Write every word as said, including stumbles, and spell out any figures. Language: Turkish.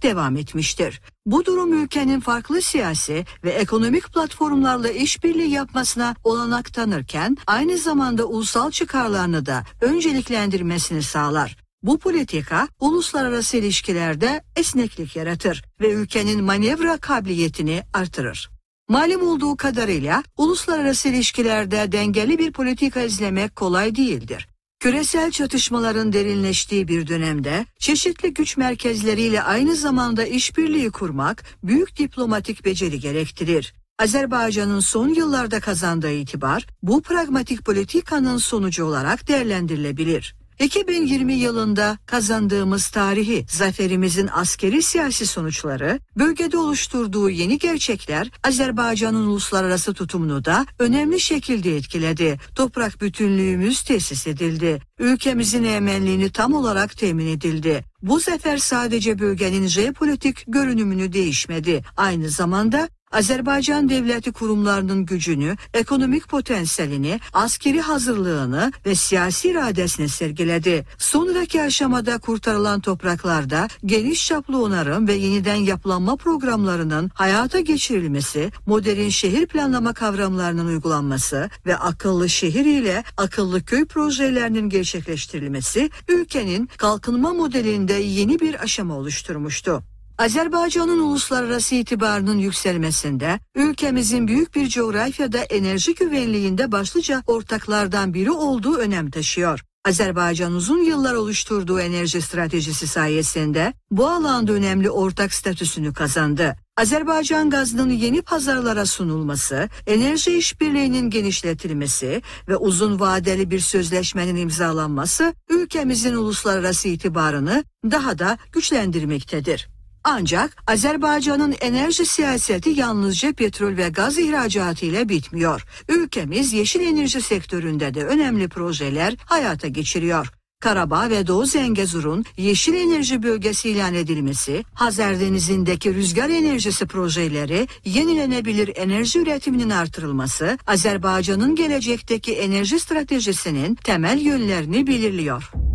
devam etmiştir. Bu durum ülkenin farklı siyasi ve ekonomik platformlarla işbirliği yapmasına olanak tanırken aynı zamanda ulusal çıkarlarını da önceliklendirmesini sağlar. Bu politika uluslararası ilişkilerde esneklik yaratır ve ülkenin manevra kabiliyetini artırır. Malum olduğu kadarıyla uluslararası ilişkilerde dengeli bir politika izlemek kolay değildir. Küresel çatışmaların derinleştiği bir dönemde çeşitli güç merkezleriyle aynı zamanda işbirliği kurmak büyük diplomatik beceri gerektirir. Azerbaycan'ın son yıllarda kazandığı itibar bu pragmatik politikanın sonucu olarak değerlendirilebilir. iki bin yirmi yılında kazandığımız tarihi zaferimizin askeri siyasi sonuçları, bölgede oluşturduğu yeni gerçekler Azerbaycan'ın uluslararası tutumunu da önemli şekilde etkiledi. Toprak bütünlüğümüz tesis edildi. Ülkemizin egemenliğini tam olarak temin edildi. Bu zafer sadece bölgenin jeopolitik görünümünü değişmedi. Aynı zamanda Azerbaycan devleti kurumlarının gücünü, ekonomik potansiyelini, askeri hazırlığını ve siyasi iradesini sergiledi. Sonraki aşamada kurtarılan topraklarda geniş çaplı onarım ve yeniden yapılanma programlarının hayata geçirilmesi, modern şehir planlama kavramlarının uygulanması ve akıllı şehir ile akıllı köy projelerinin gerçekleştirilmesi ülkenin kalkınma modelinde yeni bir aşama oluşturmuştu. Azerbaycan'ın uluslararası itibarının yükselmesinde, ülkemizin büyük bir coğrafyada enerji güvenliğinde başlıca ortaklardan biri olduğu önem taşıyor. Azerbaycan uzun yıllar oluşturduğu enerji stratejisi sayesinde bu alanda önemli ortak statüsünü kazandı. Azerbaycan gazının yeni pazarlara sunulması, enerji işbirliğinin genişletilmesi ve uzun vadeli bir sözleşmenin imzalanması ülkemizin uluslararası itibarını daha da güçlendirmektedir. Ancak Azerbaycan'ın enerji siyaseti yalnızca petrol ve gaz ihracatı ile bitmiyor. Ülkemiz yeşil enerji sektöründe de önemli projeler hayata geçiriyor. Karabağ ve Doğu Zengezur'un yeşil enerji bölgesi ilan edilmesi, Hazar Denizi'ndeki rüzgar enerjisi projeleri, yenilenebilir enerji üretiminin artırılması, Azerbaycan'ın gelecekteki enerji stratejisinin temel yönlerini belirliyor.